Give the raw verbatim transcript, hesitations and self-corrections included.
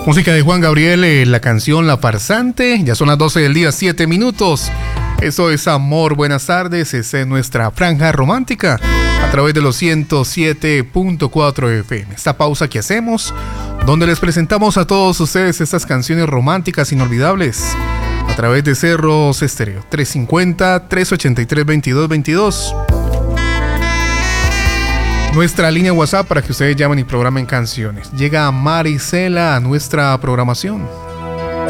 Música de Juan Gabriel, eh, la canción La Farsante. Ya son las doce del día, siete minutos. Eso es Amor, buenas tardes. Esa es nuestra franja romántica a través de los ciento siete punto cuatro F M. Esta pausa que hacemos, donde les presentamos a todos ustedes estas canciones románticas inolvidables a través de Cerros Estéreo. tres cinco cero, tres ocho tres, veintidós veintidós. Nuestra línea WhatsApp para que ustedes llamen y programen canciones. Llega Marisela a nuestra programación.